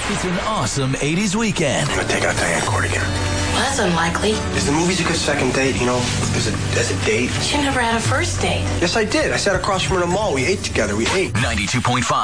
It's an awesome 80s weekend. I'm gonna take out Diane Court again. Well, that's unlikely. Is the movies a good second date, as a date? You never had a first date. Yes, I did. I sat across from her in the mall. We ate together. We ate. 92.5.